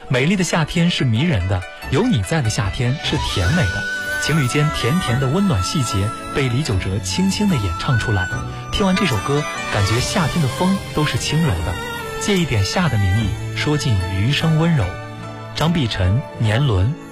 美丽的夏天是迷人的，有你在的夏天是甜美的。情侣间甜甜的温暖细节被李玖哲轻轻地演唱出来。听完这首歌，感觉夏天的风都是轻柔的，借一点夏的名义，说尽余生温柔。张碧晨、年轮。